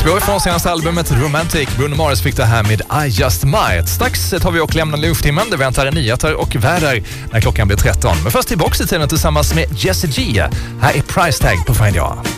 Spår från senaste albumet Romantic. Bruno Mars fick det här med I Just Might. Strax tar vi och lämnar lufttimmen. Det väntar nyheter och väder när klockan blir 13. Men först tillbaka i tiden tillsammans med Jessie G. Här är Price Tag på Friday.